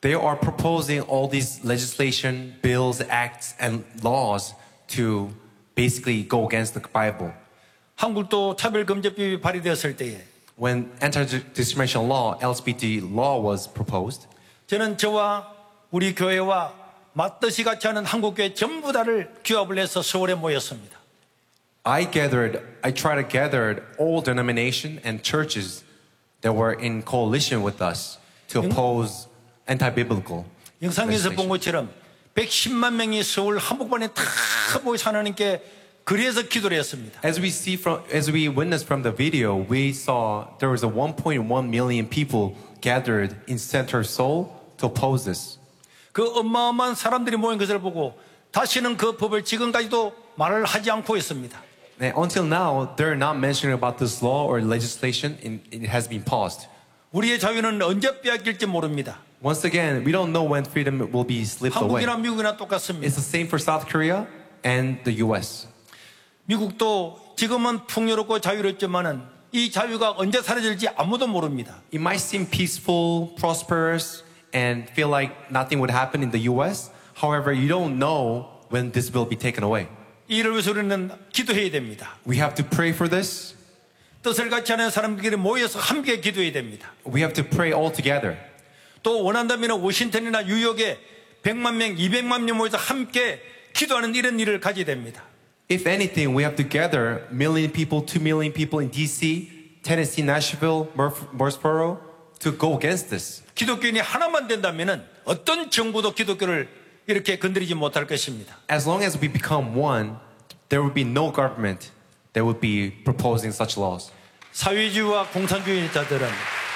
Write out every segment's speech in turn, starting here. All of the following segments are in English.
they are proposing all these legislation, bills, acts, and laws to basically go against the Bible. 한국도 차별금지법이 발의되었을 때에 When anti-discrimination law, LGBT law was proposed, 저는 저와 우리 교회와 맞듯이 같이 하는 한국교회 전부 다를 규합을 해서 서울에 모였습니다. I tried to gather all denominations and churches that were in coalition with us to oppose anti-biblical 영상에서 본 legislation. 것처럼 110만 명이 서울 한복판에 다 모여서 하나님께 그래서 기도를 했습니다. As we witnessed from the video, we saw there was a 1.1 million people gathered in Center Seoul to oppose this. 그 어마어마한 사람들이 모인 것을 보고 다시는 그 법을 지금까지도 말을 하지 않고 있습니다. And until now, they're not mentioning about this law or legislation. It has been paused. 우리의 자유는 언제 빼앗길지 모릅니다. Once again, we don't know when freedom will be slipped away. 한국이나 미국이나 똑같습니다. It's the same for South Korea and the U.S. 미국도 지금은 풍요롭고 자유롭지만은 이 자유가 언제 사라질지 아무도 모릅니다. It might seem peaceful, prosperous, and feel like nothing would happen in the U.S. However, you don't know when this will be taken away. 이를 위해서 우리는 기도해야 됩니다. We have to pray for this. 뜻을 같이 하는 사람들끼리 모여서 함께 기도해야 됩니다. We have to pray all together. 또 원한다면 워싱턴이나 뉴욕에 100만 명, 200만 명 모여서 함께 기도하는 이런 일을 가져야 됩니다. If anything, we have to gather 1 million people, 2 million people in D.C., Tennessee, Nashville, Murfreesboro to go against this. 기독교인이 하나만 된다면 어떤 정부도 기독교를 이렇게 건드리지 못할 것입니다. As long as we become one, there will be no government that would be proposing such laws. 사회주의와 공산주의자들은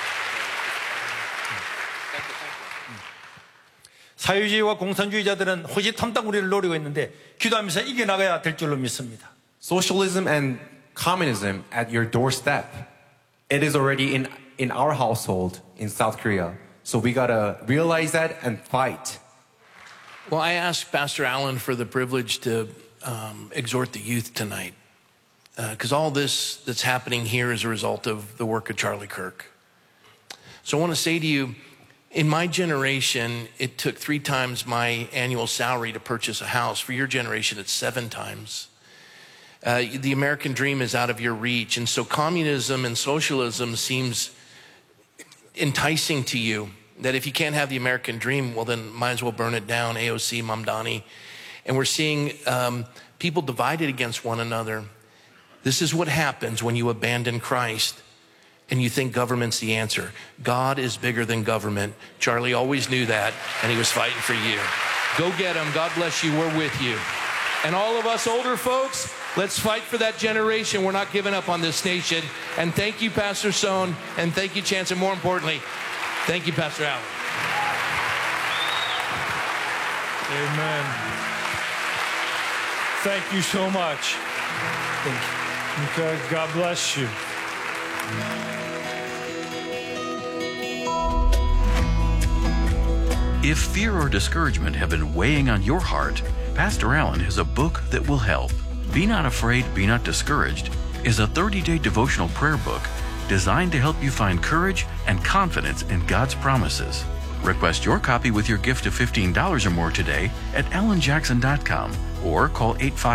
호시탐탐 우리를 노리고 있는데 기도하면서 이겨나가야 될 줄로 믿습니다. Socialism and communism at your doorstep. It is already in our household in South Korea. So we gotta realize that and fight. Well, I asked Pastor Allen for the privilege to exhort the youth tonight because all this that's happening here is a result of the work of Charlie Kirk. So I want to say to you, in my generation, it took 3 times my annual salary to purchase a house. For your generation, it's 7 times. The American dream is out of your reach. And so communism and socialism seems enticing to you, that if you can't have the American dream, well, then might as well burn it down, AOC, Mamdani. And we're seeing people divided against one another. This is what happens when you abandon Christ and you think government's the answer. God is bigger than government. Charlie always knew that, and he was fighting for you. Go get him. God bless you. We're with you. And all of us older folks, let's fight for that generation. We're not giving up on this nation. And thank you, Pastor Sohn, and thank you, Chance, and more importantly, thank you, Pastor Allen. Amen. Thank you so much. Thank you. Okay, God bless you. If fear or discouragement have been weighing on your heart, Pastor Allen has a book that will help. Be Not Afraid, Be Not Discouraged is a 30-day devotional prayer book designed to help you find courage and confidence in God's promises. Request your copy with your gift of $15 or more today at allenjackson.com or call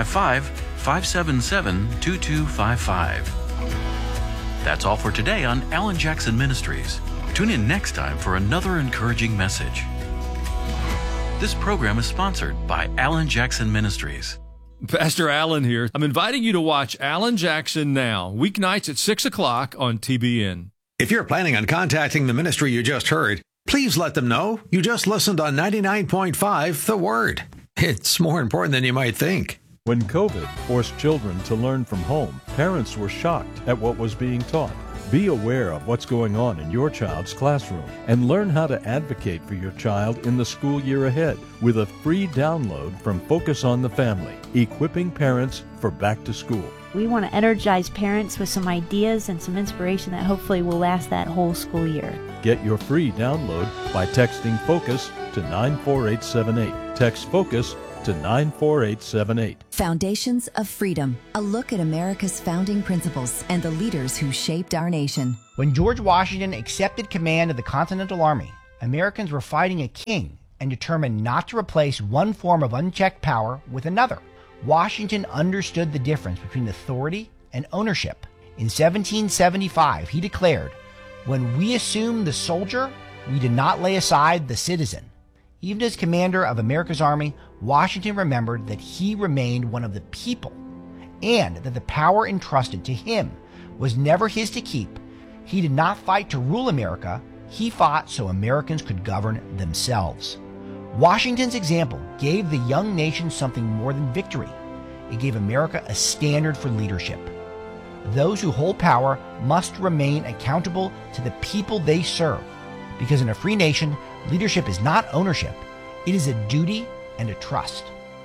855-577-2255. That's all for today on Alan Jackson Ministries. Tune in next time for another encouraging message. This program is sponsored by Alan Jackson Ministries. Pastor Allen here. I'm inviting you to watch Alan Jackson Now, weeknights at 6 o'clock on TBN. If you're planning on contacting the ministry you just heard, please let them know you just listened on 99.5 The Word. It's more important than you might think. When COVID forced children to learn from home, parents were shocked at what was being taught. Be aware of what's going on in your child's classroom and learn how to advocate for your child in the school year ahead with a free download from Focus on the Family, equipping parents for back to school. We want to energize parents with some ideas and some inspiration that hopefully will last that whole school year. Get your free download by texting FOCUS to 94878. Text FOCUS to 94878. Foundations of Freedom, a look at America's founding principles and the leaders who shaped our nation. When George Washington accepted command of the Continental Army, Americans were fighting a king and determined not to replace one form of unchecked power with another. Washington understood the difference between authority and ownership. In 1775, he declared, "When we assume the soldier, we did not lay aside the citizen." Even as commander of America's army, Washington remembered that he remained one of the people, and that the power entrusted to him was never his to keep. He did not fight to rule America, he fought so Americans could govern themselves. Washington's example gave the young nation something more than victory. It gave America a standard for leadership. Those who hold power must remain accountable to the people they serve, because in a free nation, leadership is not ownership, it is a duty and a trust.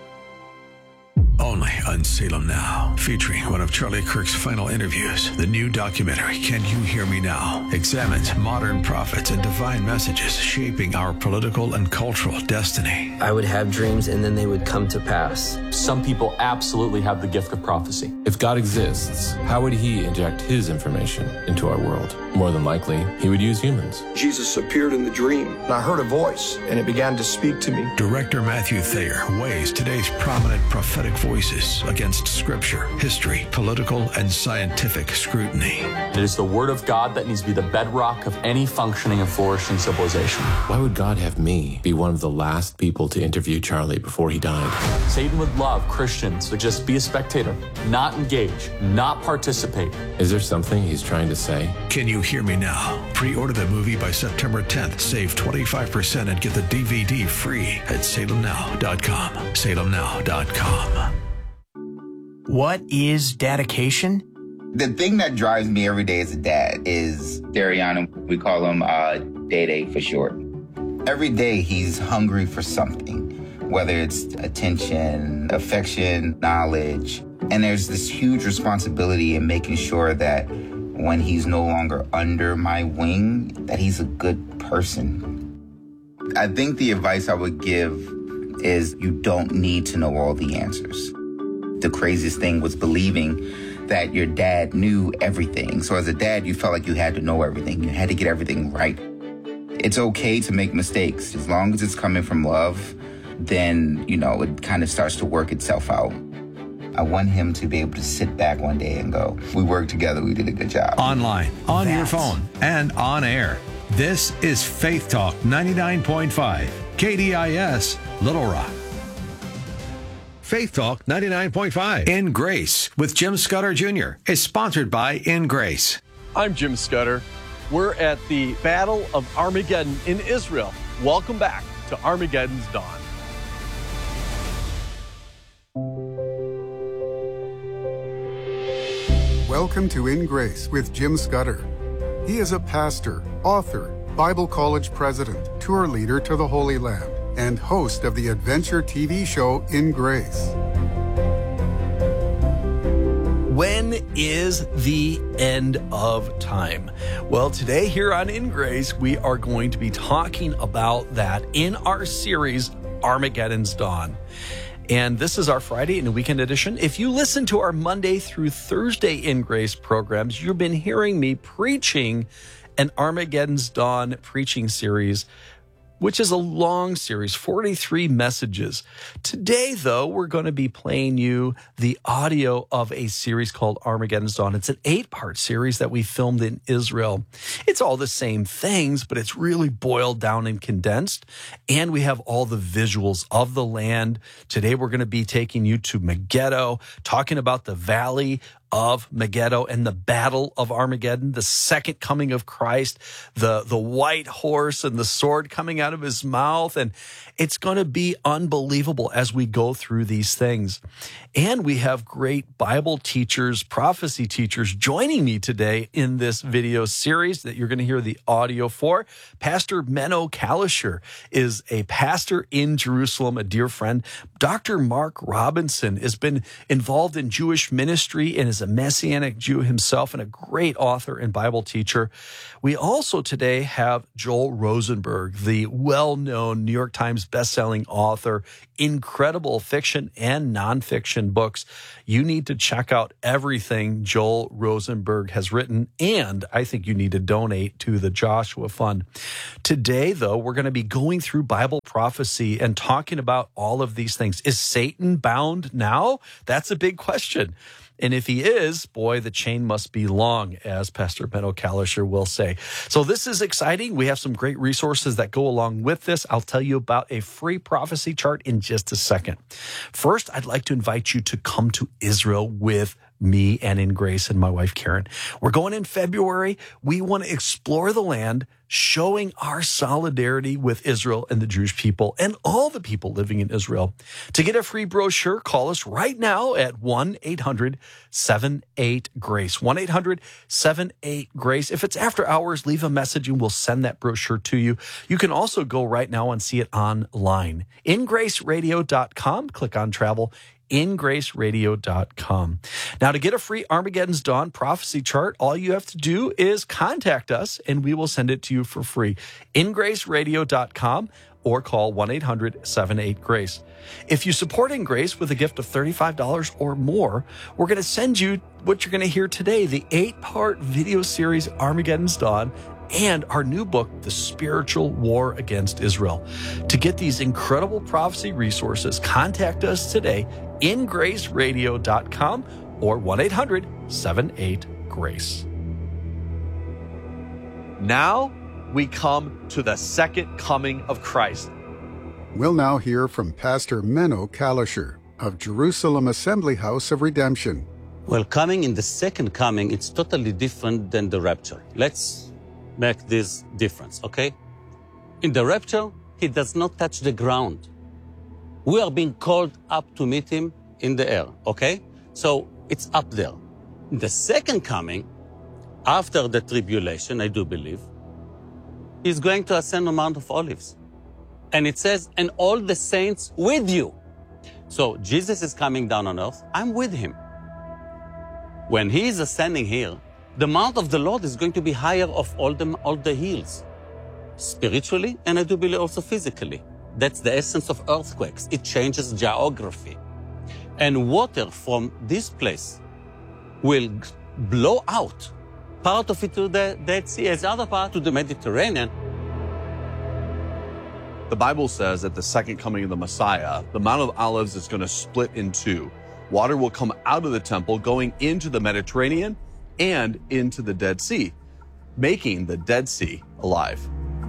Only on Salem Now, featuring one of Charlie Kirk's final interviews. The new documentary, Can You Hear Me Now?, examines modern prophets and divine messages shaping our political and cultural destiny. I would have dreams and then they would come to pass. Some people absolutely have the gift of prophecy. If God exists, how would he inject his information into our world? More than likely, he would use humans. Jesus appeared in the dream, and I heard a voice, and it began to speak to me. Director Matthew Thayer weighs today's prominent prophetic voices against scripture, history, political, and scientific scrutiny. It is the word of God that needs to be the bedrock of any functioning and flourishing civilization. Why would God have me be one of the last people to interview Charlie before he died? Satan would love Christians to just be a spectator, not engage, not participate. Is there something he's trying to say? Can You Hear Me Now? Pre-order the movie by September 10th. Save 25% and get the DVD free at salemnow.com. salemnow.com. What is dedication? The thing that drives me every day as a dad is Dariana. We call him Day for short. Every day he's hungry for something, whether it's attention, affection, knowledge. And there's this huge responsibility in making sure that when he's no longer under my wing, that he's a good person. I think the advice I would give is you don't need to know all the answers. The craziest thing was believing that your dad knew everything. So as a dad, you felt like you had to know everything. You had to get everything right. It's okay to make mistakes. As long as it's coming from love, then, it kind of starts to work itself out. I want him to be able to sit back one day and go, we worked together, we did a good job. Online, on your phone, and on air. This is Faith Talk 99.5, KDIS, Little Rock. Faith Talk 99.5 In Grace with Jim Scudder Jr. is sponsored by In Grace. I'm Jim Scudder. We're at the Battle of Armageddon in Israel. Welcome back to Armageddon's Dawn. Welcome to In Grace with Jim Scudder. He is a pastor, author, Bible college president, tour leader to the Holy Land, and host of the adventure TV show In Grace. When is the end of time? Well, today here on In Grace, we are going to be talking about that in our series, Armageddon's Dawn. And this is our Friday and weekend edition. If you listen to our Monday through Thursday In Grace programs, you've been hearing me preaching an Armageddon's Dawn preaching series, which is a long series, 43 messages. Today, though, we're going to be playing you the audio of a series called Armageddon's Dawn. It's an 8-part series that we filmed in Israel. It's all the same things, but it's really boiled down and condensed. And we have all the visuals of the land. Today, we're going to be taking you to Megiddo, talking about the valley of Megiddo and the battle of Armageddon, the second coming of Christ, the white horse and the sword coming out of his mouth. And it's going to be unbelievable as we go through these things. And we have great Bible teachers, prophecy teachers joining me today in this video series that you're going to hear the audio for. Pastor Menno Kalisher is a pastor in Jerusalem, a dear friend. Dr. Mark Robinson has been involved in Jewish ministry and is is a Messianic Jew himself and a great author and Bible teacher. We also today have Joel Rosenberg, the well-known New York Times bestselling author, incredible fiction and nonfiction books. You need to check out everything Joel Rosenberg has written, and I think you need to donate to the Joshua Fund. Today, though, we're going to be going through Bible prophecy and talking about all of these things. Is Satan bound now? That's a big question. And if he is, boy, the chain must be long, as Pastor Benno Kalischer will say. So this is exciting. We have some great resources that go along with this. I'll tell you about a free prophecy chart in just a second. First, I'd like to invite you to come to Israel with me and In Grace and my wife, Karen. We're going in February. We want to explore the land, showing our solidarity with Israel and the Jewish people and all the people living in Israel. To get a free brochure, call us right now at 1-800-78-GRACE. 1-800-78-GRACE. If it's after hours, leave a message and we'll send that brochure to you. You can also go right now and see it online. InGraceRadio.com. Click on travel. InGraceRadio.com. Now, to get a free Armageddon's Dawn prophecy chart, all you have to do is contact us and we will send it to you for free. InGraceRadio.com or call 1-800-78-GRACE. If you support In Grace with a gift of $35 or more, we're going to send you what you're going to hear today, the 8-part video series Armageddon's Dawn, and our new book, The Spiritual War Against Israel. To get these incredible prophecy resources, contact us today, ingraceradio.com or 1-800-78-GRACE. Now we come to the second coming of Christ. We'll now hear from Pastor Menno Kalischer of Jerusalem Assembly House of Redemption. Well, coming in the second coming, it's totally different than the rapture. Let's make this difference, okay? In the rapture, he does not touch the ground. We are being called up to meet him in the air, okay? So it's up there. In the second coming, after the tribulation, I do believe, he's going to ascend on Mount of Olives. And it says, and all the saints with you. So Jesus is coming down on earth. I'm with him. When he is ascending here, the mount of the Lord is going to be higher of all the hills, spiritually, and I do believe also physically. That's the essence of earthquakes. It changes geography. And water from this place will blow out, part of it to the Dead Sea, as the other part to the Mediterranean. The Bible says at the second coming of the Messiah, the Mount of Olives is going to split in two. Water will come out of the temple, going into the Mediterranean and into the Dead Sea, making the Dead Sea alive.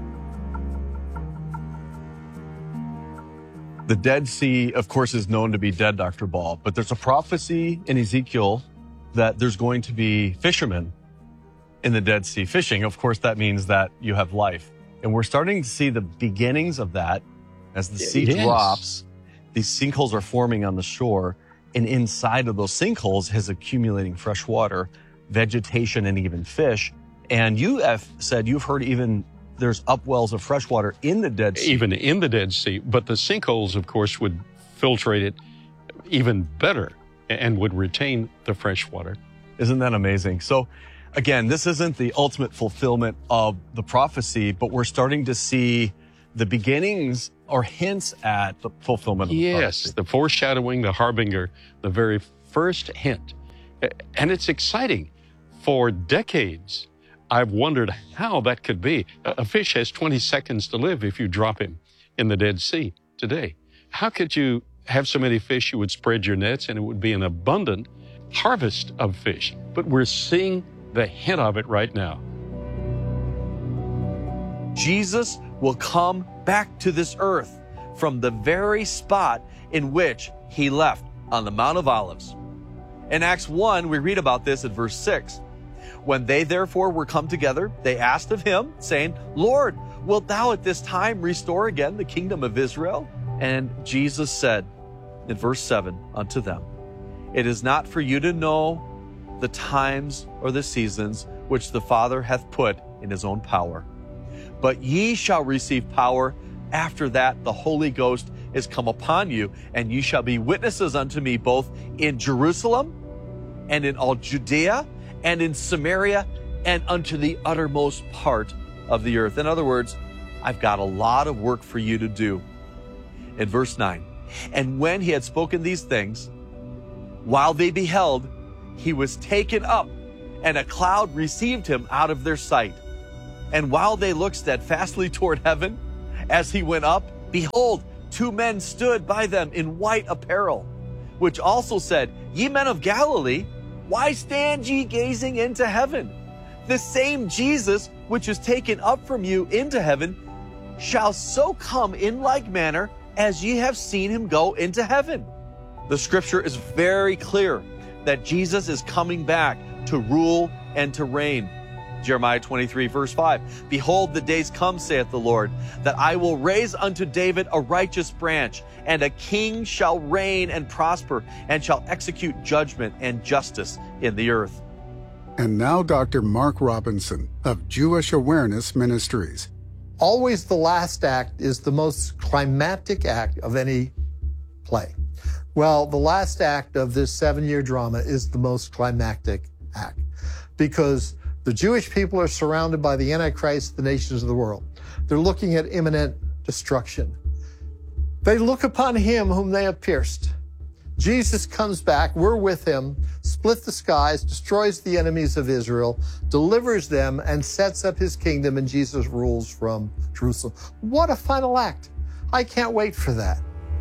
The Dead Sea, of course, is known to be dead, Dr. Ball, but there's a prophecy in Ezekiel that there's going to be fishermen in the Dead Sea fishing. Of course, that means that you have life. And we're starting to see the beginnings of that as the sea drops. These sinkholes are forming on the shore, and inside of those sinkholes is accumulating fresh water, vegetation, and even fish. And you have said you've heard even there's upwells of fresh water in the Dead Sea. Even in the Dead Sea. But the sinkholes, of course, would filtrate it even better and would retain the fresh water. Isn't that amazing? So, again, this isn't the ultimate fulfillment of the prophecy, but we're starting to see the beginnings or hints at the fulfillment of the prophecy. Yes, the foreshadowing, the harbinger, the very first hint. And it's exciting. For decades, I've wondered how that could be. A fish has 20 seconds to live if you drop him in the Dead Sea today. How could you have so many fish you would spread your nets and it would be an abundant harvest of fish? But we're seeing the hint of it right now. Jesus will come back to this earth from the very spot in which he left on the Mount of Olives. In Acts 1, we read about this at verse 6. When they therefore were come together, they asked of him, saying, Lord, wilt thou at this time restore again the kingdom of Israel? And Jesus said in verse 7 unto them, It is not for you to know the times or the seasons which the Father hath put in his own power. But ye shall receive power after that the Holy Ghost is come upon you, and ye shall be witnesses unto me both in Jerusalem and in all Judea, and in Samaria, and unto the uttermost part of the earth. In other words, I've got a lot of work for you to do. In verse 9, and when he had spoken these things, while they beheld, he was taken up, and a cloud received him out of their sight. And while they looked steadfastly toward heaven, as he went up, behold, 2 men stood by them in white apparel, which also said, Ye men of Galilee, why stand ye gazing into heaven? The same Jesus which is taken up from you into heaven shall so come in like manner as ye have seen him go into heaven. The scripture is very clear that Jesus is coming back to rule and to reign. Jeremiah 23, verse 5, Behold, the days come, saith the Lord, that I will raise unto David a righteous branch, and a king shall reign and prosper, and shall execute judgment and justice in the earth. And now Dr. Mark Robinson of Jewish Awareness Ministries. Always the last act is the most climactic act of any play. Well, the last act of this 7-year drama is the most climactic act, because the Jewish people are surrounded by the Antichrist, the nations of the world. They're looking at imminent destruction. They look upon him whom they have pierced. Jesus comes back, we're with him, split the skies, destroys the enemies of Israel, delivers them, and sets up his kingdom, and Jesus rules from Jerusalem. What a final act. I can't wait for that.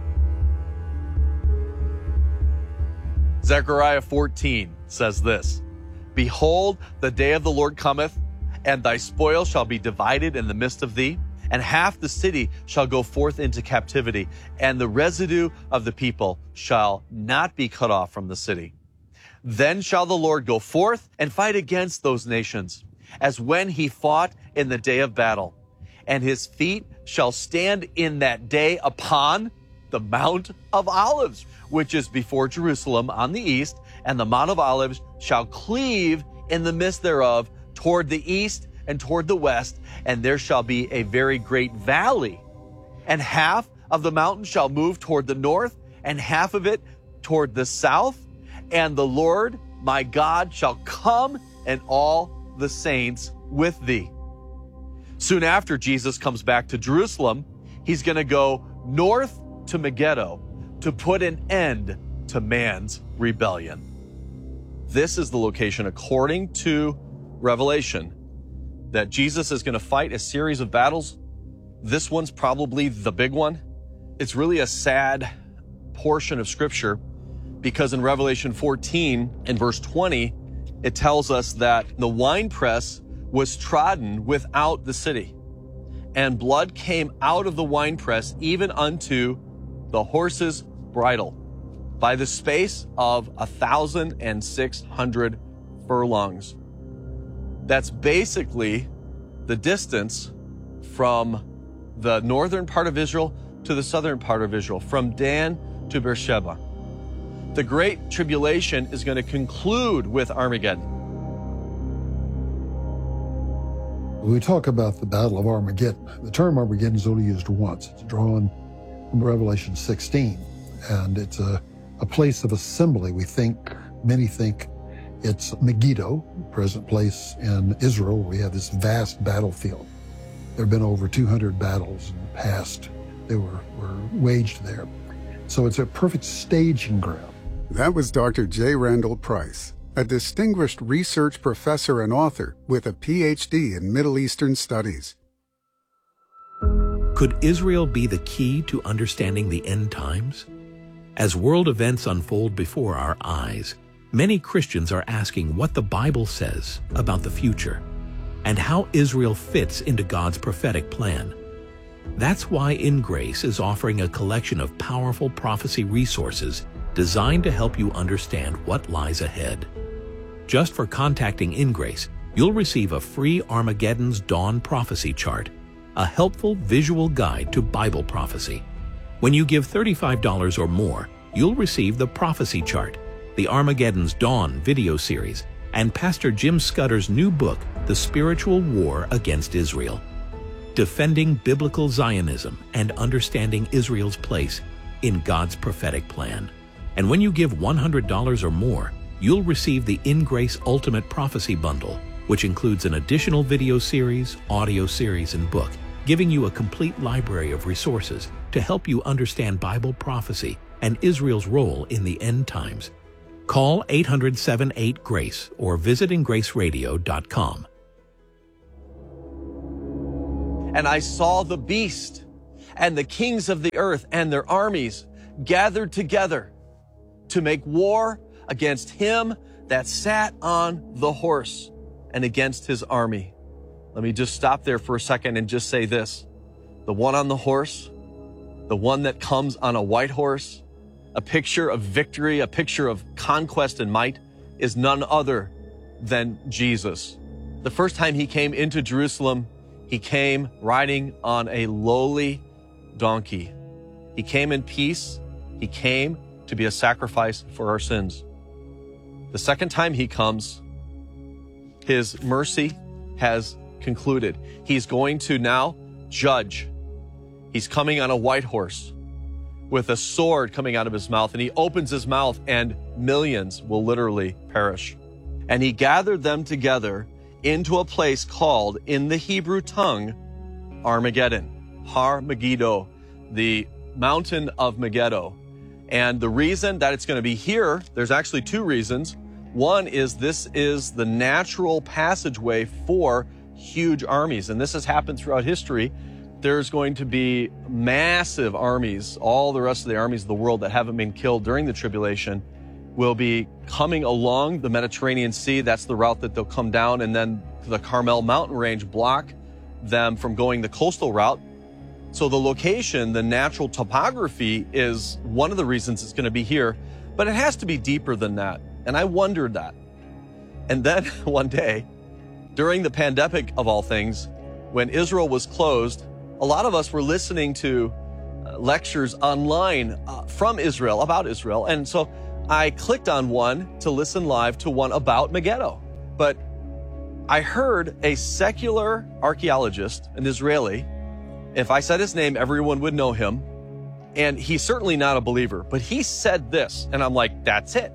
Zechariah 14 says this, Behold, the day of the Lord cometh, and thy spoil shall be divided in the midst of thee, and half the city shall go forth into captivity, and the residue of the people shall not be cut off from the city. Then shall the Lord go forth and fight against those nations, as when he fought in the day of battle. And his feet shall stand in that day upon the Mount of Olives, which is before Jerusalem on the east, and the Mount of Olives shall cleave in the midst thereof toward the east and toward the west, and there shall be a very great valley. And half of the mountain shall move toward the north, and half of it toward the south. And the Lord my God shall come, and all the saints with thee. Soon after Jesus comes back to Jerusalem, he's going to go north to Megiddo to put an end to man's rebellion. This is the location, according to Revelation, that Jesus is going to fight a series of battles. This one's probably the big one. It's really a sad portion of Scripture, because in Revelation 14 and verse 20, it tells us that the winepress was trodden without the city, and blood came out of the winepress even unto the horse's bridle, by the space of 1,600 furlongs. That's basically the distance from the northern part of Israel to the southern part of Israel, from Dan to Beersheba. The Great Tribulation is going to conclude with Armageddon. When we talk about the Battle of Armageddon, the term Armageddon is only used once. It's drawn from Revelation 16, and it's a place of assembly. Many think it's Megiddo, present place in Israel. We have this vast battlefield. There have been over 200 battles in the past that were waged there. So it's a perfect staging ground. That was Dr. J. Randall Price, a distinguished research professor and author with a PhD in Middle Eastern Studies. Could Israel be the key to understanding the end times? As world events unfold before our eyes, many Christians are asking what the Bible says about the future and how Israel fits into God's prophetic plan. That's why In Grace is offering a collection of powerful prophecy resources designed to help you understand what lies ahead. Just for contacting In Grace, you'll receive a free Armageddon's Dawn prophecy chart, a helpful visual guide to Bible prophecy. When you give $35 or more, you'll receive the prophecy chart, the Armageddon's Dawn video series, and Pastor Jim Scudder's new book, The Spiritual War Against Israel, Defending Biblical Zionism and Understanding Israel's Place in God's Prophetic Plan. And when you give $100 or more, you'll receive the In Grace Ultimate Prophecy Bundle, which includes an additional video series, audio series, and book, giving you a complete library of resources to help you understand Bible prophecy and Israel's role in the end times. Call 800-78-GRACE or visit ingraceradio.com. And I saw the beast and the kings of the earth and their armies gathered together to make war against him that sat on the horse and against his army. Let me just stop there for a second and just say this. The one on the horse, the one that comes on a white horse, a picture of victory, a picture of conquest and might, is none other than Jesus. The first time he came into Jerusalem, he came riding on a lowly donkey. He came in peace. He came to be a sacrifice for our sins. The second time he comes, his mercy has concluded. He's going to now judge. He's coming on a white horse with a sword coming out of his mouth, and he opens his mouth and millions will literally perish. And he gathered them together into a place called, in the Hebrew tongue, Armageddon, Har Megiddo, the mountain of Megiddo. And the reason that it's going to be here, there's actually two reasons. One is this is the natural passageway for huge armies, and this has happened throughout history. There's going to be massive armies. All the rest of the armies of the world that haven't been killed during the tribulation will be coming along the Mediterranean Sea. That's the route that they'll come down, and then the Carmel mountain range block them from going the coastal route. So the location, the natural topography, is one of the reasons it's going to be here, but it has to be deeper than that. And I wondered that. And then one day, during the pandemic of all things, when Israel was closed, a lot of us were listening to lectures online from Israel, about Israel. And so I clicked on one to listen live to one about Megiddo. But I heard a secular archaeologist, an Israeli. If I said his name, everyone would know him. And he's certainly not a believer. But he said this, and I'm like, that's it.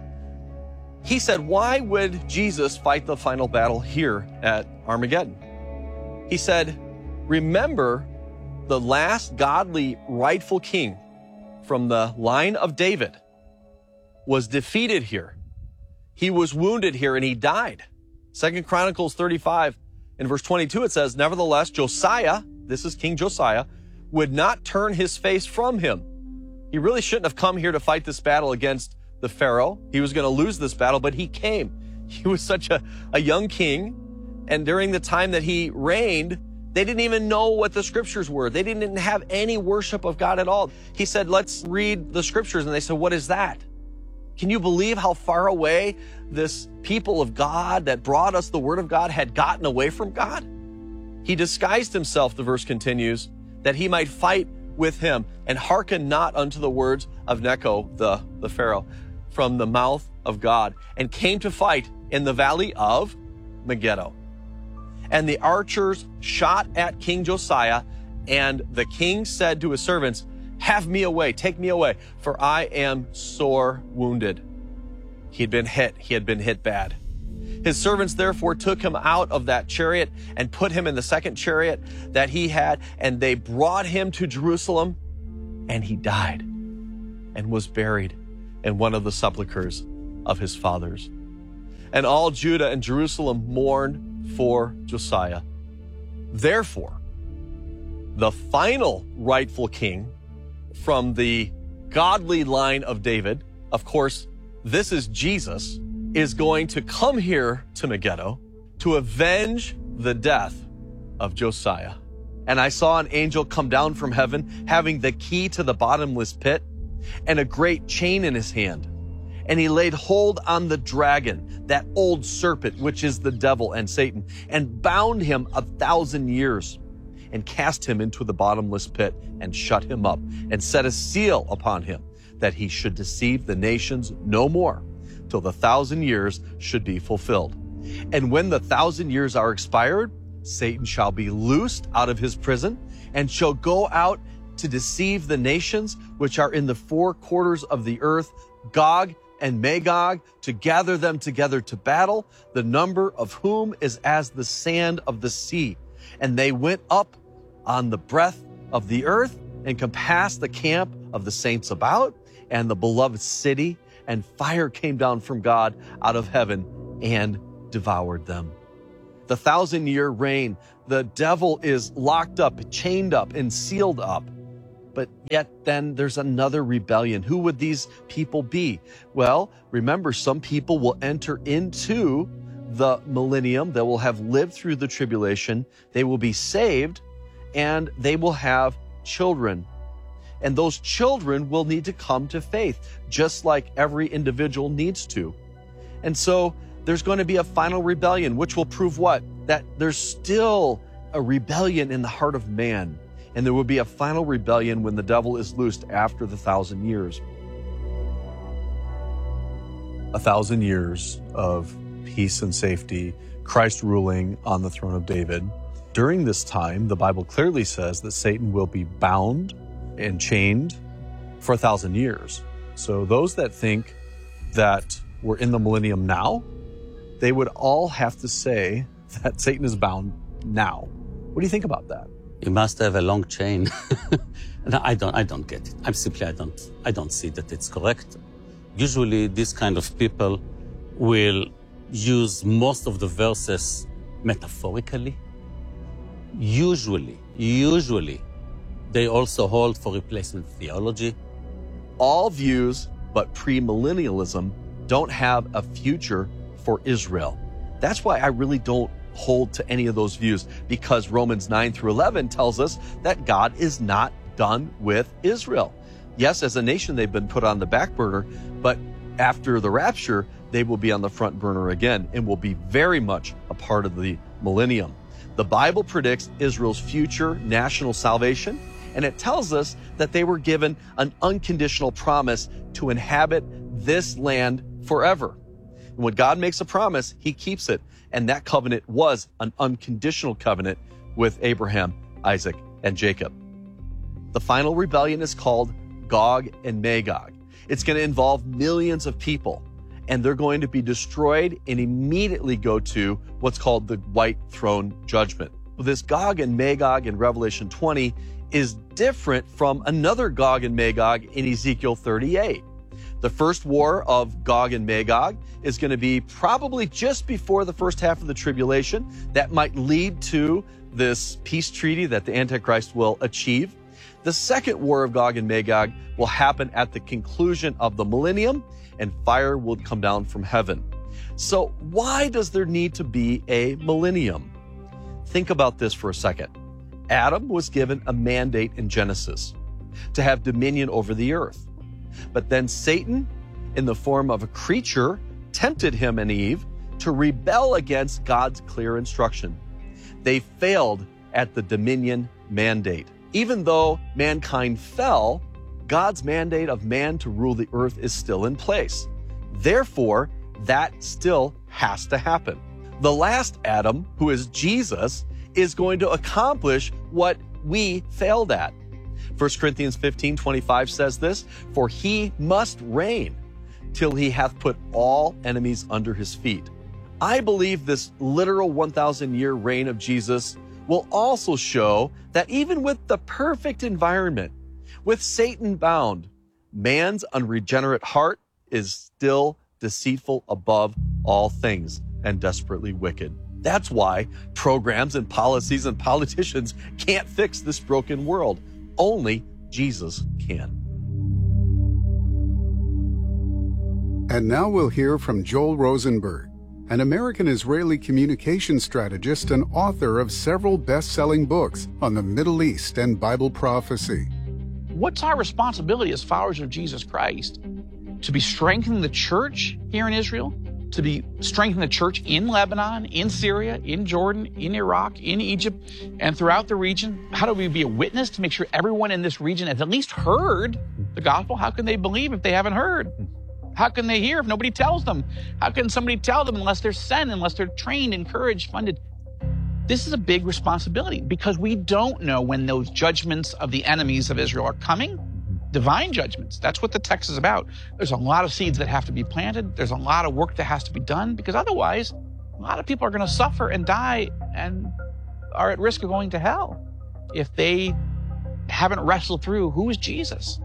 He said, why would Jesus fight the final battle here at Armageddon? He said, remember the last godly rightful king from the line of David was defeated here. He was wounded here and he died. 2 Chronicles 35 in verse 22, it says, nevertheless, Josiah, this is King Josiah, would not turn his face from him. He really shouldn't have come here to fight this battle against the Pharaoh. He was going to lose this battle, but he came. He was such a young king. And during the time that he reigned, they didn't even know what the scriptures were. They didn't have any worship of God at all. He said, let's read the scriptures. And they said, what is that? Can you believe how far away this people of God that brought us the word of God had gotten away from God? He disguised himself, the verse continues, that he might fight with him and hearken not unto the words of Necho, the Pharaoh, from the mouth of God, and came to fight in the valley of Megiddo. And the archers shot at King Josiah, and the king said to his servants, have me away, take me away, for I am sore wounded. He had been hit bad. His servants therefore took him out of that chariot and put him in the second chariot that he had, and they brought him to Jerusalem, and he died and was buried in one of the sepulchres of his fathers. And all Judah and Jerusalem mourned for Josiah. Therefore, the final rightful king from the godly line of David, of course, this is Jesus, is going to come here to Megiddo to avenge the death of Josiah. And I saw an angel come down from heaven, having the key to the bottomless pit and a great chain in his hand. And he laid hold on the dragon, that old serpent, which is the devil and Satan, and bound him 1,000 years, and cast him into the bottomless pit, and shut him up, and set a seal upon him, that he should deceive the nations no more, till the 1,000 years should be fulfilled. And when the 1,000 years are expired, Satan shall be loosed out of his prison, and shall go out to deceive the nations which are in the four quarters of the earth, Gog and Magog, to gather them together to battle, the number of whom is as the sand of the sea. And they went up on the breadth of the earth and compassed the camp of the saints about and the beloved city, and fire came down from God out of heaven and devoured them. The 1,000-year reign, the devil is locked up, chained up, and sealed up. But yet then there's another rebellion. Who would these people be? Well, remember, some people will enter into the millennium. They will have lived through the tribulation. They will be saved, and they will have children. And those children will need to come to faith, just like every individual needs to. And so there's going to be a final rebellion, which will prove what? That there's still a rebellion in the heart of man. And there will be a final rebellion when the devil is loosed after the 1,000 years. 1,000 years of peace and safety, Christ ruling on the throne of David. During this time, the Bible clearly says that Satan will be bound and chained for 1,000 years. So those that think that we're in the millennium now, they would all have to say that Satan is bound now. What do you think about that? You must have a long chain. No, I don't get it. I don't see that it's correct. Usually these kind of people will use most of the verses metaphorically. Usually, they also hold for replacement theology. All views but premillennialism don't have a future for Israel. That's why I really don't hold to any of those views, because Romans 9-11 tells us that God is not done with Israel. Yes, as a nation, they've been put on the back burner, but after the rapture, they will be on the front burner again and will be very much a part of the millennium. The Bible predicts Israel's future national salvation, and it tells us that they were given an unconditional promise to inhabit this land forever. And when God makes a promise, he keeps it. And that covenant was an unconditional covenant with Abraham, Isaac, and Jacob. The final rebellion is called Gog and Magog. It's going to involve millions of people, and they're going to be destroyed and immediately go to what's called the White Throne Judgment. This Gog and Magog in Revelation 20 is different from another Gog and Magog in Ezekiel 38. The first war of Gog and Magog is going to be probably just before the first half of the tribulation. That might lead to this peace treaty that the Antichrist will achieve. The second war of Gog and Magog will happen at the conclusion of the millennium, and fire will come down from heaven. So why does there need to be a millennium? Think about this for a second. Adam was given a mandate in Genesis to have dominion over the earth. But then Satan, in the form of a creature, tempted him and Eve to rebel against God's clear instruction. They failed at the dominion mandate. Even though mankind fell, God's mandate of man to rule the earth is still in place. Therefore, that still has to happen. The last Adam, who is Jesus, is going to accomplish what we failed at. 1 Corinthians 15:25 says this, "For he must reign till he hath put all enemies under his feet." I believe this literal 1,000-year reign of Jesus will also show that even with the perfect environment, with Satan bound, man's unregenerate heart is still deceitful above all things and desperately wicked. That's why programs and policies and politicians can't fix this broken world. Only Jesus can. And now we'll hear from Joel Rosenberg, an American-Israeli communication strategist and author of several best-selling books on the Middle East and Bible prophecy. What's our responsibility as followers of Jesus Christ? To be strengthening the church here in Israel, to be strengthening the church in Lebanon, in Syria, in Jordan, in Iraq, in Egypt, and throughout the region. How do we be a witness to make sure everyone in this region has at least heard the gospel? How can they believe if they haven't heard? How can they hear if nobody tells them? How can somebody tell them unless they're sent, unless they're trained, encouraged, funded? This is a big responsibility because we don't know when those judgments of the enemies of Israel are coming. divine judgments. That's what the text is about. There's a lot of seeds that have to be planted. There's a lot of work that has to be done, because otherwise, a lot of people are going to suffer and die and are at risk of going to hell if they haven't wrestled through who is Jesus.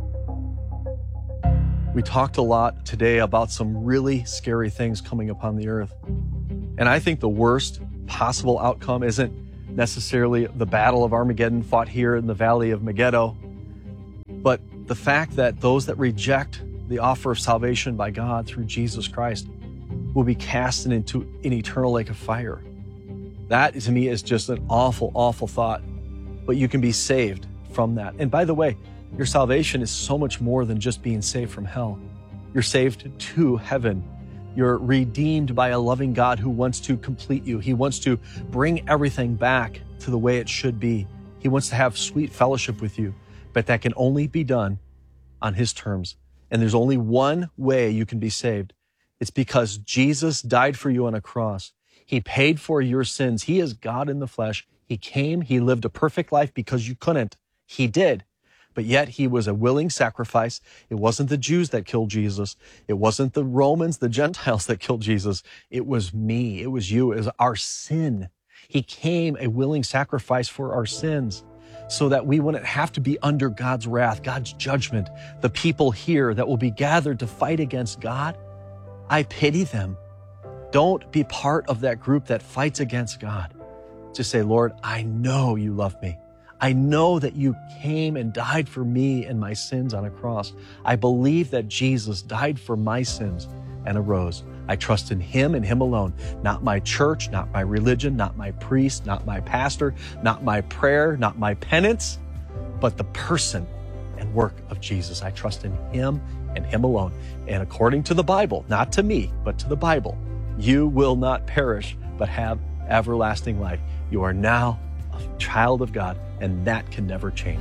We talked a lot today about some really scary things coming upon the earth. And I think the worst possible outcome isn't necessarily the battle of Armageddon fought here in the valley of Megiddo, but the fact that those that reject the offer of salvation by God through Jesus Christ will be cast into an eternal lake of fire. That, to me, is just an awful, awful thought. But you can be saved from that. And by the way, your salvation is so much more than just being saved from hell. You're saved to heaven. You're redeemed by a loving God who wants to complete you. He wants to bring everything back to the way it should be. He wants to have sweet fellowship with you, but that can only be done on his terms. And there's only one way you can be saved. It's because Jesus died for you on a cross. He paid for your sins. He is God in the flesh. He came, he lived a perfect life because you couldn't. He did. But yet he was a willing sacrifice. It wasn't the Jews that killed Jesus. It wasn't the Romans, the Gentiles that killed Jesus. It was me. It was you. It was our sin. He came a willing sacrifice for our sins so that we wouldn't have to be under God's wrath, God's judgment. The people here that will be gathered to fight against God, I pity them. Don't be part of that group that fights against God. Just say, Lord, I know you love me. I know that you came and died for me and my sins on a cross. I believe that Jesus died for my sins and arose. I trust in him and him alone, not my church, not my religion, not my priest, not my pastor, not my prayer, not my penance, but the person and work of Jesus. I trust in him and him alone. And according to the Bible, not to me, but to the Bible, you will not perish, but have everlasting life. You are now a child of God, and that can never change.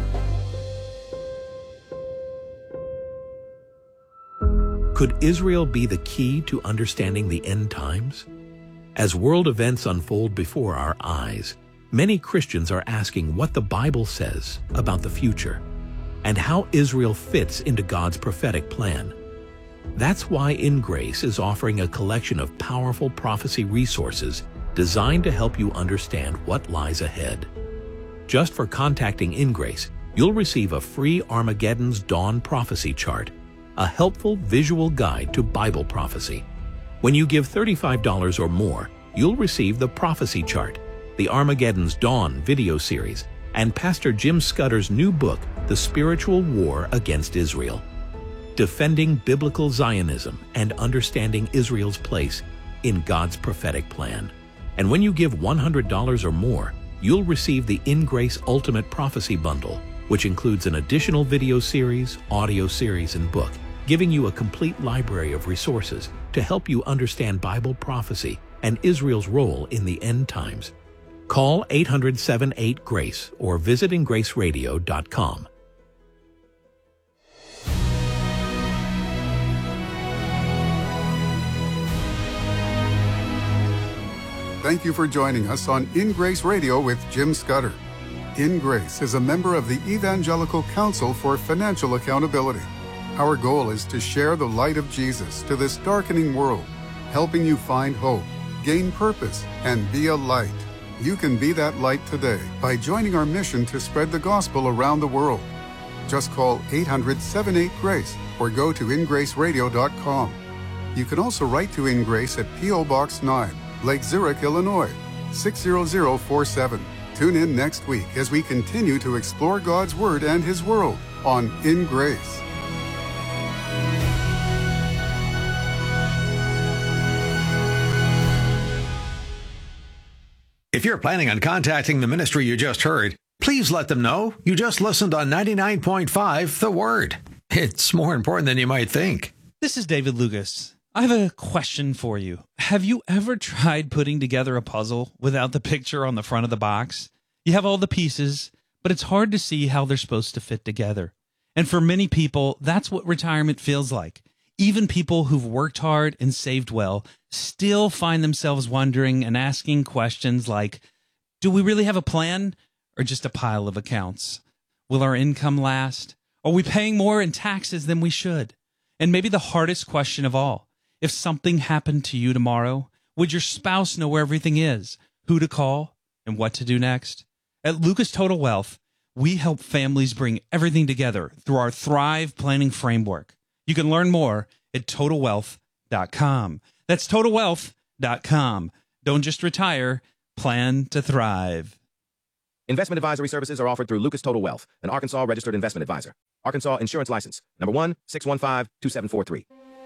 Could Israel be the key to understanding the end times? As world events unfold before our eyes, many Christians are asking what the Bible says about the future and how Israel fits into God's prophetic plan. That's why In Grace is offering a collection of powerful prophecy resources designed to help you understand what lies ahead. Just for contacting In Grace, you'll receive a free Armageddon's Dawn prophecy chart, a helpful visual guide to Bible prophecy. When you give $35 or more, you'll receive the prophecy chart, the Armageddon's Dawn video series, and Pastor Jim Scudder's new book, The Spiritual War Against Israel, Defending Biblical Zionism and Understanding Israel's Place in God's Prophetic Plan. And when you give $100 or more, you'll receive the In Grace Ultimate Prophecy Bundle, which includes an additional video series, audio series, and book, giving you a complete library of resources to help you understand Bible prophecy and Israel's role in the end times. Call 800-78-GRACE or visit ingraceradio.com. Thank you for joining us on In Grace Radio with Jim Scudder. In Grace is a member of the Evangelical Council for Financial Accountability. Our goal is to share the light of Jesus to this darkening world, helping you find hope, gain purpose, and be a light. You can be that light today by joining our mission to spread the gospel around the world. Just call 800-78-GRACE or go to ingraceradio.com. You can also write to In Grace at P.O. Box 9, Lake Zurich, Illinois, 60047. Tune in next week as we continue to explore God's Word and His world on In Grace. If you're planning on contacting the ministry you just heard, please let them know you just listened on 99.5 The Word. It's more important than you might think. This is David Lucas. I have a question for you. Have you ever tried putting together a puzzle without the picture on the front of the box? You have all the pieces, but it's hard to see how they're supposed to fit together. And for many people, that's what retirement feels like. Even people who've worked hard and saved well still find themselves wondering and asking questions like, do we really have a plan or just a pile of accounts? Will our income last? Are we paying more in taxes than we should? And maybe the hardest question of all, if something happened to you tomorrow, would your spouse know where everything is, who to call, and what to do next? At Lucas Total Wealth, we help families bring everything together through our Thrive Planning Framework. You can learn more at TotalWealth.com. That's TotalWealth.com. Don't just retire, plan to thrive. Investment advisory services are offered through Lucas Total Wealth, an Arkansas registered investment advisor. Arkansas Insurance License, number 1-615-2743.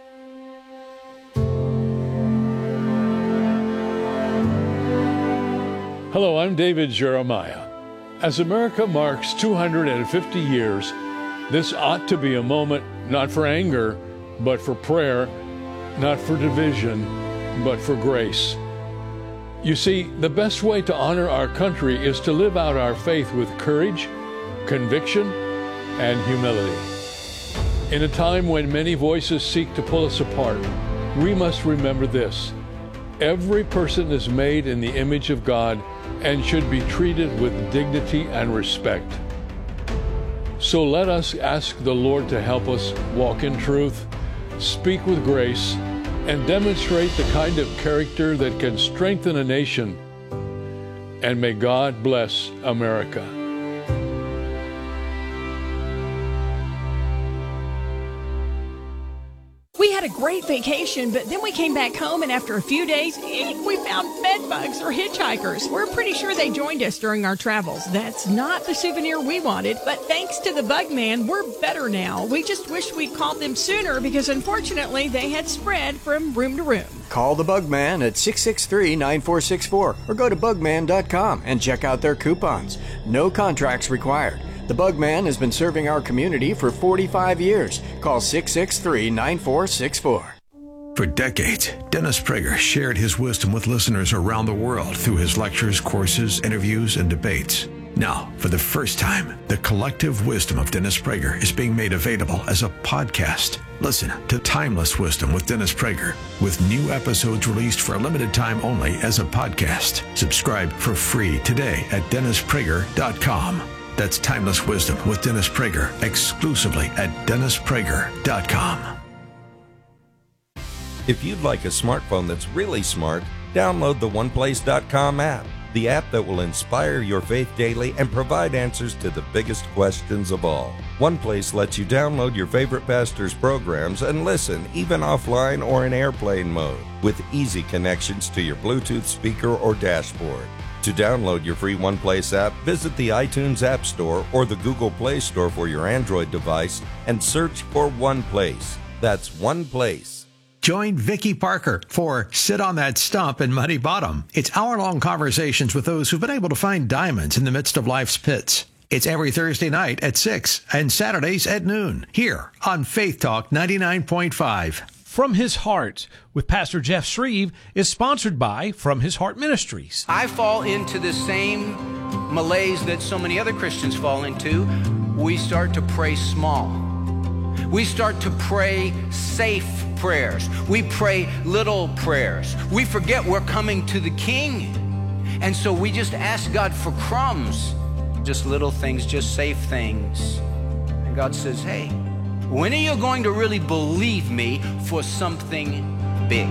Hello, I'm David Jeremiah. As America marks 250 years, this ought to be a moment not for anger, but for prayer, not for division, but for grace. You see, the best way to honor our country is to live out our faith with courage, conviction, and humility. In a time when many voices seek to pull us apart, we must remember this: every person is made in the image of God and should be treated with dignity and respect. So let us ask the Lord to help us walk in truth, speak with grace, and demonstrate the kind of character that can strengthen a nation. And may God bless America. We had a great vacation, but then we came back home, and after a few days, we found bed bugs or hitchhikers. We're pretty sure they joined us during our travels. That's not the souvenir we wanted, but thanks to the Bug Man, we're better now. We just wish we'd called them sooner because unfortunately they had spread from room to room. Call the Bug Man at 663-9464 or go to bugman.com and check out their coupons. No contracts required. The Bug Man has been serving our community for 45 years. Call 663-9464. For decades, Dennis Prager shared his wisdom with listeners around the world through his lectures, courses, interviews, and debates. Now, for the first time, the collective wisdom of Dennis Prager is being made available as a podcast. Listen to Timeless Wisdom with Dennis Prager, with new episodes released for a limited time only as a podcast. Subscribe for free today at DennisPrager.com. That's Timeless Wisdom with Dennis Prager, exclusively at DennisPrager.com. If you'd like a smartphone that's really smart, download the OnePlace.com app, the app that will inspire your faith daily and provide answers to the biggest questions of all. OnePlace lets you download your favorite pastor's programs and listen, even offline or in airplane mode, with easy connections to your Bluetooth speaker or dashboard. To download your free OnePlace app, visit the iTunes App Store or the Google Play Store for your Android device and search for OnePlace. That's OnePlace. Join Vicki Parker for Sit on That Stump in Muddy Bottom. It's hour-long conversations with those who've been able to find diamonds in the midst of life's pits. It's every Thursday night at 6 and Saturdays at noon here on Faith Talk 99.5. From His Heart with Pastor Jeff Shreve is sponsored by From His Heart Ministries. I fall into the same malaise that so many other Christians fall into. We start to pray small. We start to pray safe prayers. We pray little prayers. We forget we're coming to the King. And so we just ask God for crumbs, just little things, just safe things. And God says, hey, when are you going to really believe me for something big?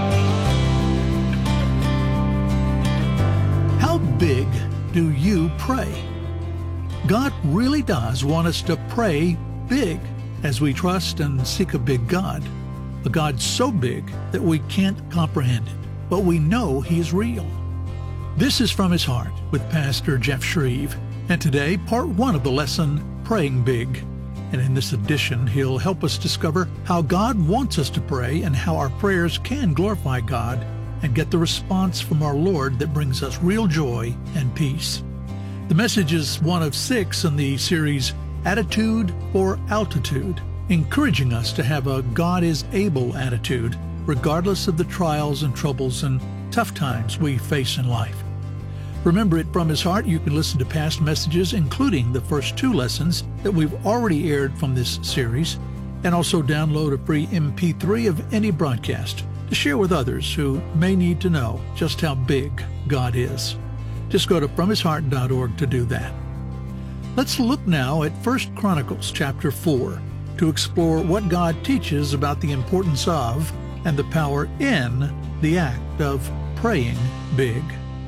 How big do you pray? God really does want us to pray big as we trust and seek a big God. A God so big that we can't comprehend it, but we know He is real. This is From His Heart with Pastor Jeff Shreve, and today, part 1 of the lesson, Praying Big. And in this edition, he'll help us discover how God wants us to pray and how our prayers can glorify God and get the response from our Lord that brings us real joy and peace. The message is one of 6 in the series Attitude for Altitude, encouraging us to have a God is able attitude, regardless of the trials and troubles and tough times we face in life. Remember, at From His Heart, you can listen to past messages, including the first 2 lessons that we've already aired from this series, and also download a free MP3 of any broadcast to share with others who may need to know just how big God is. Just go to FromHisHeart.org to do that. Let's look now at 1 Chronicles chapter 4 to explore what God teaches about the importance of and the power in the act of praying big.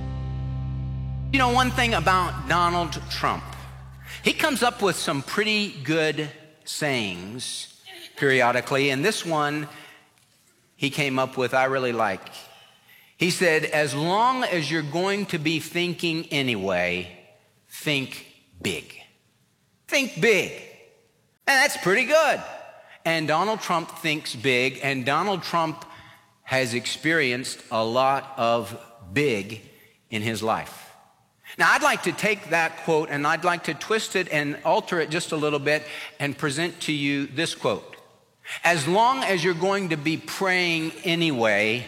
You know, one thing about Donald Trump, he comes up with some pretty good sayings periodically, and this one he came up with I really like. He said, as long as you're going to be thinking anyway, think big. Think big. And that's pretty good. And Donald Trump thinks big, and Donald Trump has experienced a lot of big in his life. Now, I'd like to take that quote and I'd like to twist it and alter it just a little bit and present to you this quote. As long as you're going to be praying anyway,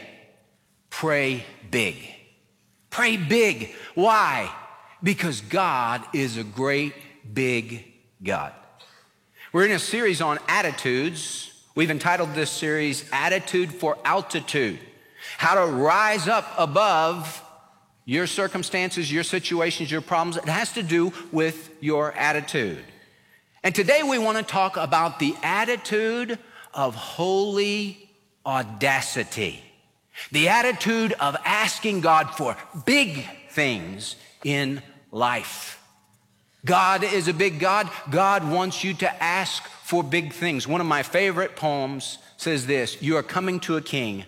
pray big. Pray big. Why? Because God is a great, big God. We're in a series on attitudes. We've entitled this series, Attitude for Altitude. How to rise up above your circumstances, your situations, your problems. It has to do with your attitude. And today we want to talk about the attitude of holy audacity. The attitude of asking God for big things in life. God is a big God. God wants you to ask for big things. One of my favorite poems says this, you are coming to a king.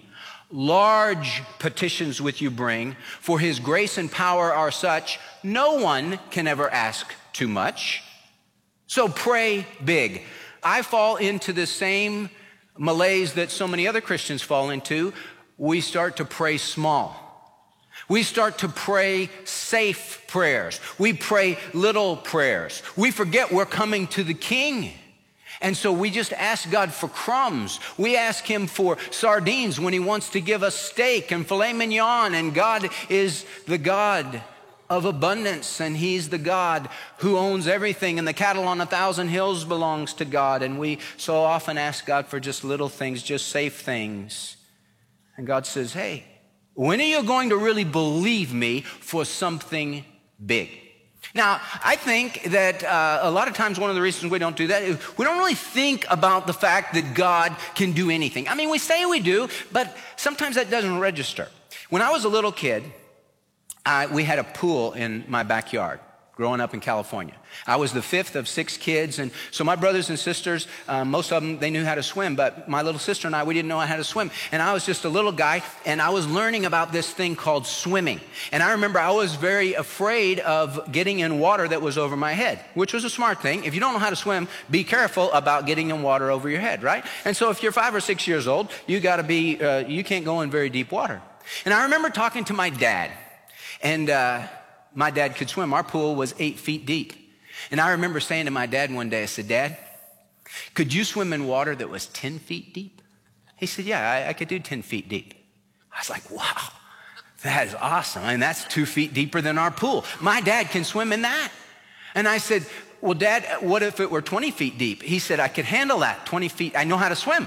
Large petitions with you bring, for his grace and power are such, no one can ever ask too much. So pray big. I fall into the same malaise that so many other Christians fall into. We start to pray small. We start to pray safe prayers. We pray little prayers. We forget we're coming to the king. And so we just ask God for crumbs. We ask him for sardines when he wants to give us steak and filet mignon. And God is the God of abundance, and he's the God who owns everything, and the cattle on 1,000 hills belongs to God. And we so often ask God for just little things, just safe things. And God says, hey, when are you going to really believe me for something big? Now, I think that a lot of times one of the reasons we don't do that is we don't really think about the fact that God can do anything. I mean, we say we do, but sometimes that doesn't register. When I was a little kid, we had a pool in my backyard growing up in California. I was the fifth of 6 kids, and so my brothers and sisters, most of them, they knew how to swim, but my little sister and I, we didn't know how to swim. And I was just a little guy, and I was learning about this thing called swimming. And I remember I was very afraid of getting in water that was over my head, which was a smart thing. If you don't know how to swim, be careful about getting in water over your head, right? And so if you're 5 or 6 years old, you can't go in very deep water. And I remember talking to my dad, and my dad could swim. Our pool was 8 feet deep. And I remember saying to my dad one day, I said, Dad, could you swim in water that was 10 feet deep? He said, yeah, I could do 10 feet deep. I was like, wow, that is awesome. And that's 2 feet deeper than our pool. My dad can swim in that. And I said, well, Dad, what if it were 20 feet deep? He said, I could handle that, 20 feet. I know how to swim.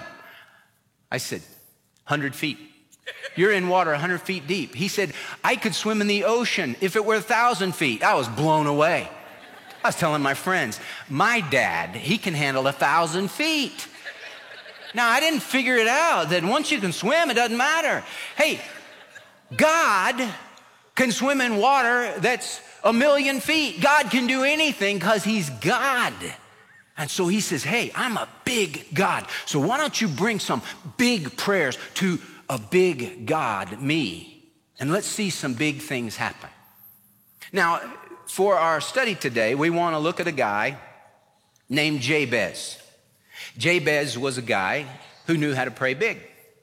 I said, 100 feet. You're in water 100 feet deep. He said, I could swim in the ocean if it were 1,000 feet. I was blown away. I was telling my friends, my dad, he can handle 1,000 feet. Now, I didn't figure it out that once you can swim, it doesn't matter. Hey, God can swim in water that's 1,000,000 feet. God can do anything because he's God. And so he says, hey, I'm a big God. So why don't you bring some big prayers to a big God, me, and let's see some big things happen. Now, for our study today, we want to look at a guy named Jabez. Jabez was a guy who knew how to pray big.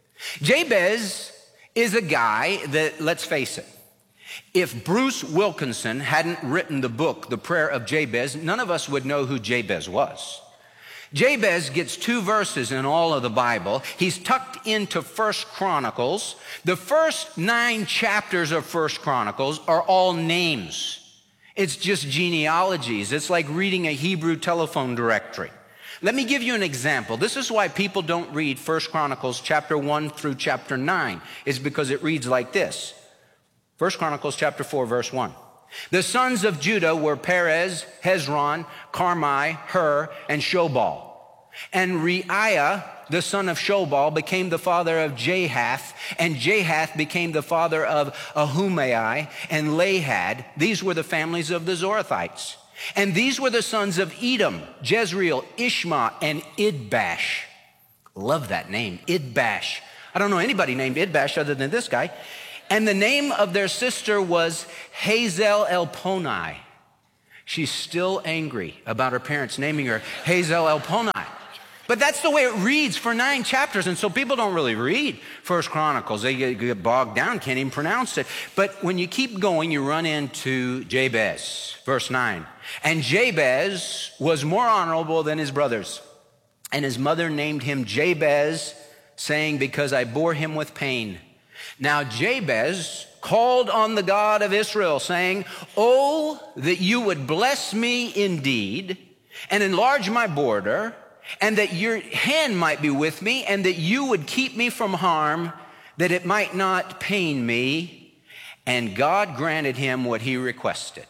Jabez is a guy that, let's face it, if Bruce Wilkinson hadn't written the book, The Prayer of Jabez, none of us would know who Jabez was. Jabez gets 2 verses in all of the Bible. He's tucked into 1 Chronicles. The first 9 chapters of 1 Chronicles are all names. It's just genealogies. It's like reading a Hebrew telephone directory. Let me give you an example. This is why people don't read 1 Chronicles chapter 1 through chapter 9. It's because it reads like this. 1 Chronicles chapter 4, verse 1. The sons of Judah were Perez, Hezron, Carmi, Hur, and Shobal. And Reiah, the son of Shobal, became the father of Jahath, and Jahath became the father of Ahumai and Lahad. These were the families of the Zorathites. And these were the sons of Edom, Jezreel, Ishma, and Idbash. Love that name, Idbash. I don't know anybody named Idbash other than this guy. And the name of their sister was Hazel Elponai. She's still angry about her parents naming her Hazel Elponai. But that's the way it reads for 9 chapters. And so people don't really read First Chronicles. They get bogged down, can't even pronounce it. But when you keep going, you run into Jabez, verse 9. And Jabez was more honorable than his brothers. And his mother named him Jabez, saying, because I bore him with pain. Now Jabez called on the God of Israel, saying, oh, that you would bless me indeed, and enlarge my border, and that your hand might be with me, and that you would keep me from harm, that it might not pain me. And God granted him what he requested.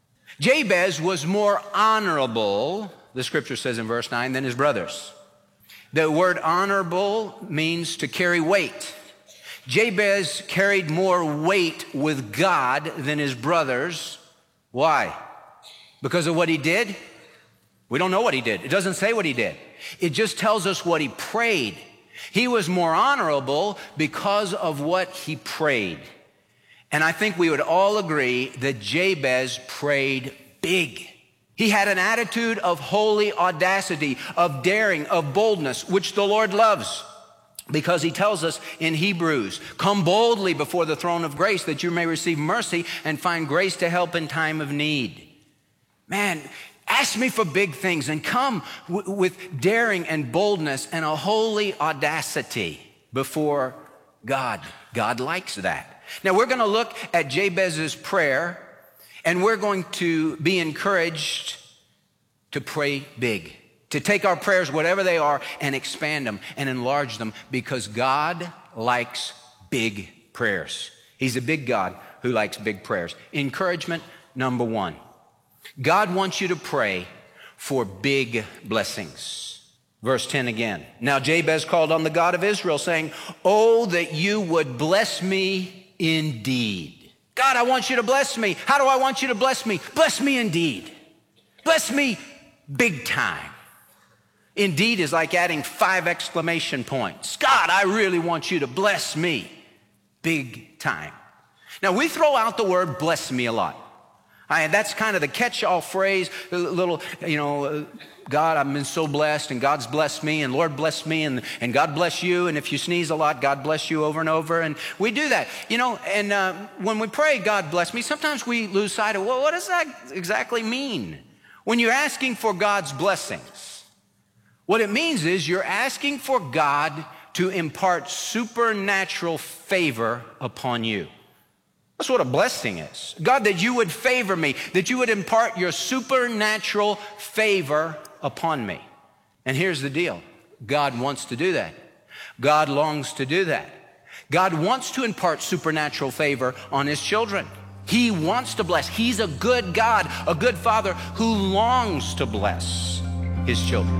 Jabez was more honorable, the scripture says in verse 9, than his brothers. The word honorable means to carry weight. Jabez carried more weight with God than his brothers. Why? Because of what he did? We don't know what he did. It doesn't say what he did. It just tells us what he prayed. He was more honorable because of what he prayed. And I think we would all agree that Jabez prayed big. He had an attitude of holy audacity, of daring, of boldness, which the Lord loves. Because he tells us in Hebrews, come boldly before the throne of grace that you may receive mercy and find grace to help in time of need. Man, ask me for big things and come with daring and boldness and a holy audacity before God. God likes that. Now we're going to look at Jabez's prayer, and we're going to be encouraged to pray big, to take our prayers, whatever they are, and expand them and enlarge them, because God likes big prayers. He's a big God who likes big prayers. Encouragement number 1. God wants you to pray for big blessings. Verse 10 again. Now Jabez called on the God of Israel, saying, oh, that you would bless me indeed. God, I want you to bless me. How do I want you to bless me? Bless me indeed. Bless me big time. Indeed is like adding 5 exclamation points. God, I really want you to bless me big time. Now, we throw out the word bless me a lot. That's kind of the catch-all phrase, a little, God, I've been so blessed, and God's blessed me, and Lord bless me, and God bless you, and if you sneeze a lot, God bless you over and over, and we do that. And when we pray, God bless me, sometimes we lose sight of, well, what does that exactly mean? When you're asking for God's blessings, what it means is you're asking for God to impart supernatural favor upon you. That's what a blessing is. God, that you would favor me, that you would impart your supernatural favor upon me. And here's the deal. God wants to do that. God longs to do that. God wants to impart supernatural favor on his children. He wants to bless. He's a good God, a good Father who longs to bless his children.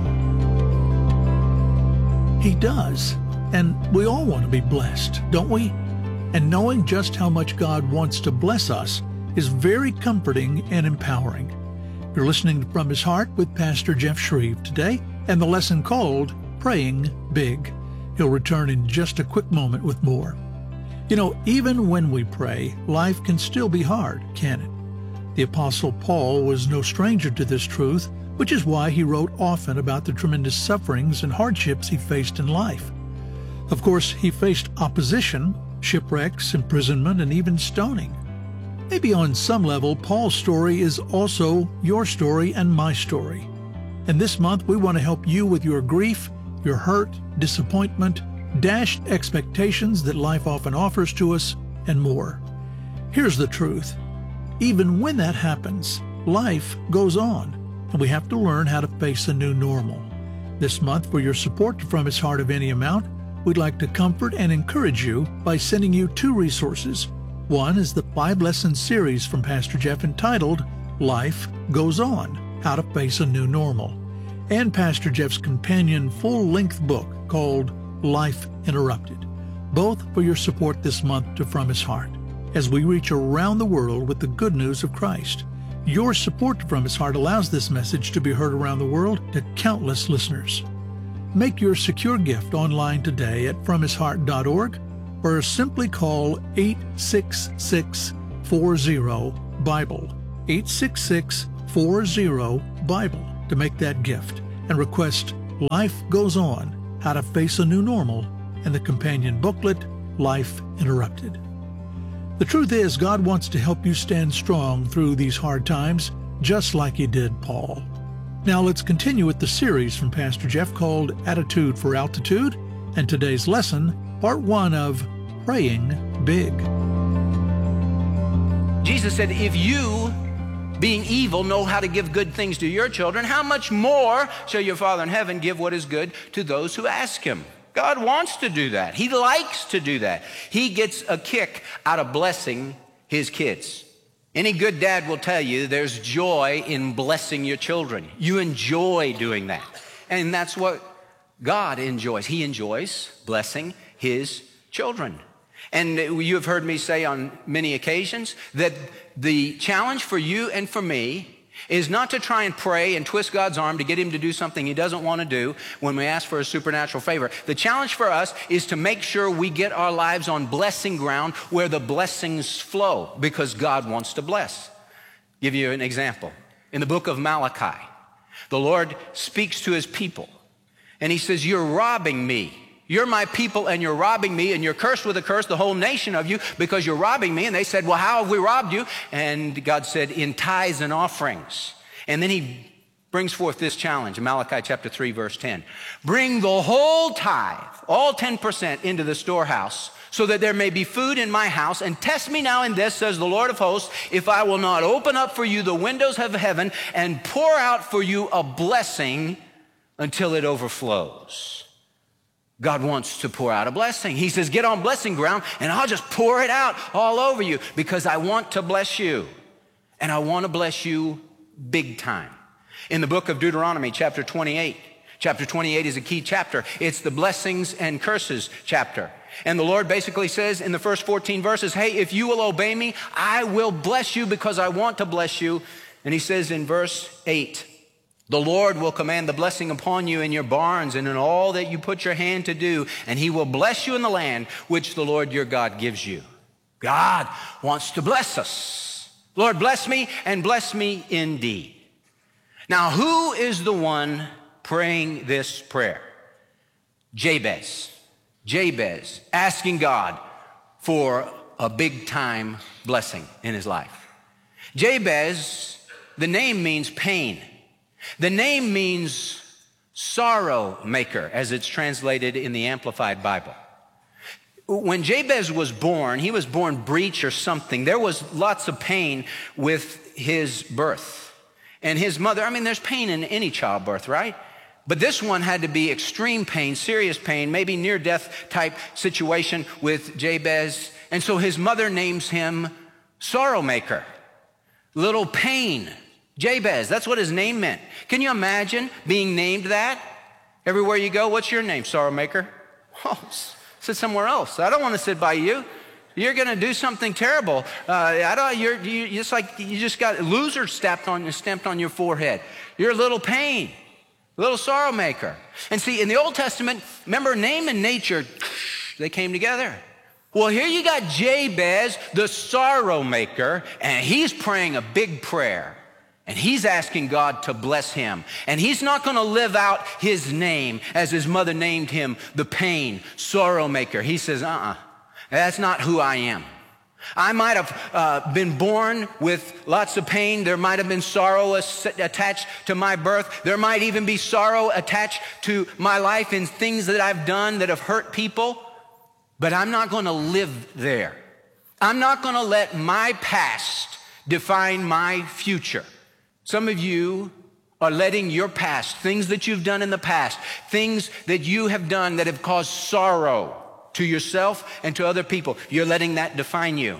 He does. And we all want to be blessed, don't we? And knowing just how much God wants to bless us is very comforting and empowering. You're listening From His Heart with Pastor Jeff Shreve today, and the lesson called Praying Big. He'll return in just a quick moment with more. Even when we pray, life can still be hard, can it? The Apostle Paul was no stranger to this truth, which is why he wrote often about the tremendous sufferings and hardships he faced in life. Of course, he faced opposition, shipwrecks, imprisonment, and even stoning. Maybe on some level, Paul's story is also your story and my story. And this month, we want to help you with your grief, your hurt, disappointment, dashed expectations that life often offers to us, and more. Here's the truth. Even when that happens, life goes on, and we have to learn how to face a new normal. This month, for your support From His Heart of any amount, we'd like to comfort and encourage you by sending you 2 resources. One is the 5-lesson series from Pastor Jeff entitled Life Goes On, How to Face a New Normal, and Pastor Jeff's companion full-length book called Life Interrupted, both for your support this month to From His Heart, as we reach around the world with the good news of Christ. Your support to From His Heart allows this message to be heard around the world to countless listeners. Make your secure gift online today at FromHisHeart.org or simply call 866-40-BIBLE, 866-40-BIBLE to make that gift and request Life Goes On, How to Face a New Normal, and the companion booklet, Life Interrupted. The truth is, God wants to help you stand strong through these hard times, just like He did Paul. Now let's continue with the series from Pastor Jeff called Attitude for Altitude, and today's lesson, Part 1 of Praying Big. Jesus said, if you, being evil, know how to give good things to your children, how much more shall your Father in heaven give what is good to those who ask Him? God wants to do that. He likes to do that. He gets a kick out of blessing His kids. Any good dad will tell you there's joy in blessing your children. You enjoy doing that. And that's what God enjoys. He enjoys blessing His children. And you have heard me say on many occasions that the challenge for you and for me is not to try and pray and twist God's arm to get Him to do something He doesn't want to do when we ask for a supernatural favor. The challenge for us is to make sure we get our lives on blessing ground where the blessings flow, because God wants to bless. Give you an example. In the book of Malachi, the Lord speaks to His people, and He says, you're robbing me. You're my people and you're robbing me, and you're cursed with a curse, the whole nation of you, because you're robbing me. And they said, well, how have we robbed you? And God said, in tithes and offerings. And then He brings forth this challenge in Malachi chapter 3, verse 10. Bring the whole tithe, all 10%, into the storehouse, so that there may be food in my house, and test me now in this, says the Lord of hosts, if I will not open up for you the windows of heaven and pour out for you a blessing until it overflows. God wants to pour out a blessing. He says, get on blessing ground and I'll just pour it out all over you, because I want to bless you, and I want to bless you big time. In the book of Deuteronomy, chapter 28 is a key chapter. It's the blessings and curses chapter. And the Lord basically says in the first 14 verses, hey, if you will obey me, I will bless you because I want to bless you. And He says in verse 8, the Lord will command the blessing upon you in your barns and in all that you put your hand to do, and He will bless you in the land which the Lord your God gives you. God wants to bless us. Lord, bless me and bless me indeed. Now, who is the one praying this prayer? Jabez. Jabez, asking God for a big time blessing in his life. Jabez, the name means pain. The name means sorrow maker, as it's translated in the Amplified Bible. When Jabez was born, he was born breech or something. There was lots of pain with his birth. And his mother, there's pain in any childbirth, right? But this one had to be extreme pain, serious pain, maybe near-death type situation with Jabez. And so his mother names him sorrow maker, little pain. Jabez, that's what his name meant. Can you imagine being named that? Everywhere you go, what's your name? Sorrow maker? Oh, sit somewhere else. I don't want to sit by you. You're going to do something terrible. You just got loser stamped on your forehead. You're a little pain, little sorrow maker. And see, in the Old Testament, remember, name and nature, they came together. Well, here you got Jabez, the sorrow maker, and he's praying a big prayer. And he's asking God to bless him. And he's not going to live out his name as his mother named him, the pain, sorrow maker. He says, that's not who I am. I might have been born with lots of pain. There might have been sorrow attached to my birth. There might even be sorrow attached to my life in things that I've done that have hurt people. But I'm not going to live there. I'm not going to let my past define my future. Some of you are letting your past, things that you've done in the past, things that you have done that have caused sorrow to yourself and to other people, you're letting that define you.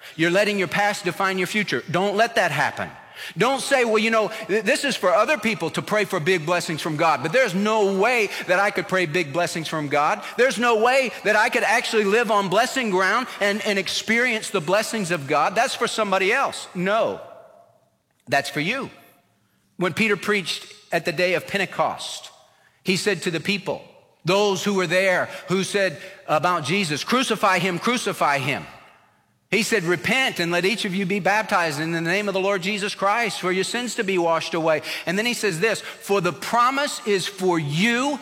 You're letting your past define your future. Don't let that happen. Don't say, well, you know, this is for other people to pray for big blessings from God, but there's no way that I could pray big blessings from God. There's no way that I could actually live on blessing ground and experience the blessings of God. That's for somebody else. No, that's for you. When Peter preached at the day of Pentecost, he said to the people, those who were there, who said about Jesus, crucify him, crucify him. He said, repent and let each of you be baptized in the name of the Lord Jesus Christ for your sins to be washed away. And then he says this, for the promise is for you